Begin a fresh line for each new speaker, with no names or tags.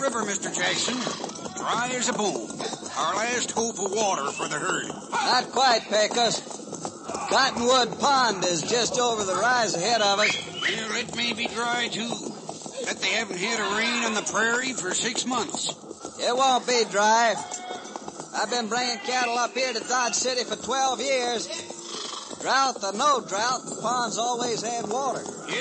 river, Mr. Jackson. Dry as a bone. Our last hope of water for the herd.
Not quite, Pecos. Cottonwood Pond is just over the rise ahead of us.
Well, it may be dry, too. Bet they haven't had a rain on the prairie for 6 months.
It won't be dry. I've been bringing cattle up here to Dodge City for 12 years. Drought or no drought, the pond's always had water.